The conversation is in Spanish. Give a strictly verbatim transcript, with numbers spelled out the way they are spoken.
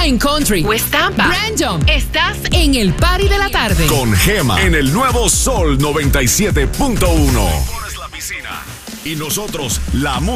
en Country, West Tampa, Brandon. Estás en el party de la tarde. Con Gema en el nuevo Sol noventa y siete punto uno. La piscina. Y nosotros, la música.